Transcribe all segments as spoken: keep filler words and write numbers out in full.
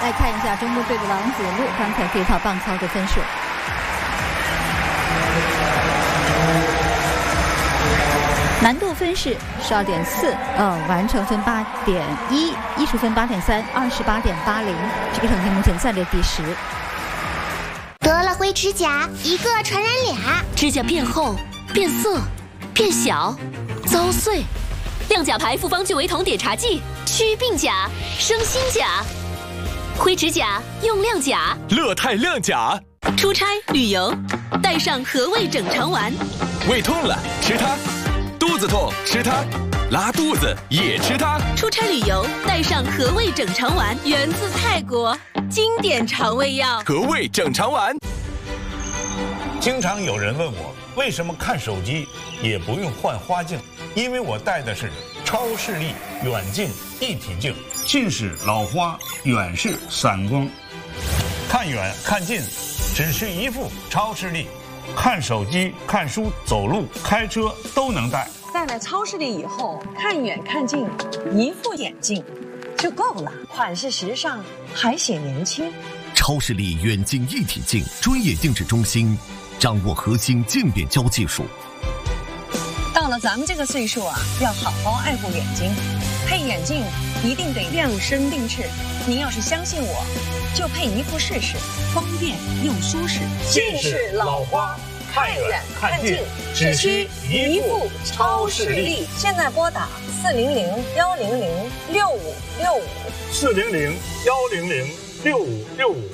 来看一下中国队的王子路刚才这套棒操的分数。难度分是十二点四，呃，完成分八点一，艺术分八点三，二十八点八零，这个成绩目前暂列第十。 得了灰指甲，一个传染俩， 指甲变厚、变色、变小、遭碎。亮甲牌复方聚维酮碘茶剂，祛病甲，生新甲。灰指甲用亮甲， 乐泰亮甲。 出差旅游，带上和味整肠丸。 胃痛了吃它，肚子痛吃它，拉肚子也吃它。 出差旅游带上和味整肠丸，源自泰国，经典肠胃药。 和味整肠丸。 经常有人问我，为什么看手机也不用换花镜？因为我戴的是超视力远近一体镜，近视老花，远视散光，看远看近只需一副超视力，看手机、看书、走路、开车都能戴。 戴了超视力以后，看远看近，一副眼镜就够了，款式时尚，还显年轻。 超视力远近一体镜专业定制中心，掌握核心渐变焦技术。 到了咱们这个岁数啊，要好好爱护眼睛，配眼镜一定得量身定制。您要是相信我，就配一副试试，方便又舒适。 近视老花，看远看近，只需一副超视力。 现在拨打四零零幺零零六五六五， 四零零幺零零六五六五。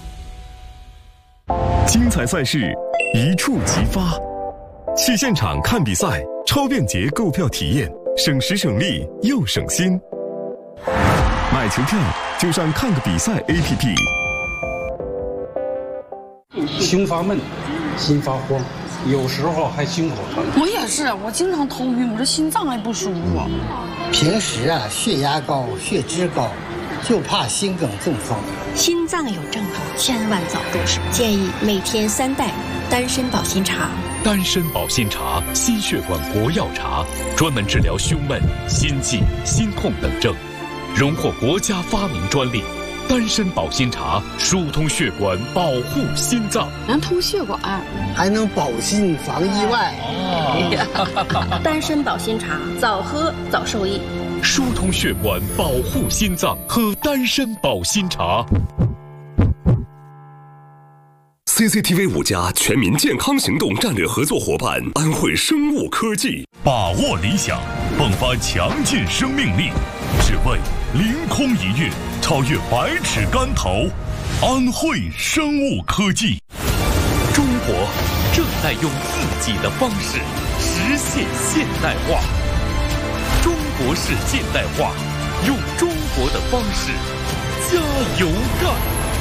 精彩赛事一触即发，去现场看比赛，超便捷购票体验，省时省力又省心。买球票就上看个比赛 A P P。 胸发闷，心发慌，有时候还心口疼。 我也是，我经常头晕，我这心脏还不舒服。 平时啊，血压高，血脂高，就怕心梗中风。 心脏有症状，千万早重视。建议每天三袋丹参保心茶。 丹参保心茶，心血管国药茶，专门治疗胸闷、心悸、心痛等症，荣获国家发明专利。丹参保心茶疏通血管，保护心脏， 能通血管， 还能保心防意外。 哦、丹参保心茶，早喝早受益。 疏通血管，保护心脏，喝丹参保心茶。 C C T V 五家全民健康行动战略合作伙伴安慧生物科技， 把握理想，迸发强劲生命力，只为凌空一跃，超越百尺竿头。安慧生物科技， 中国正在用自己的方式实现现代化。中国式现代化，用中国的方式加油干！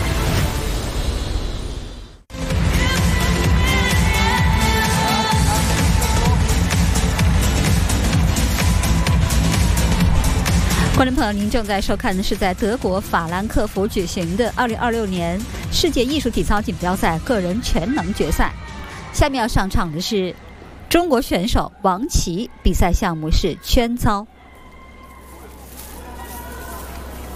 观众朋友，您正在收看的是在德国法兰克福举行的二零二六年世界艺术体操锦标赛个人全能决赛。下面要上场的是中国选手王琦，比赛项目是圈操。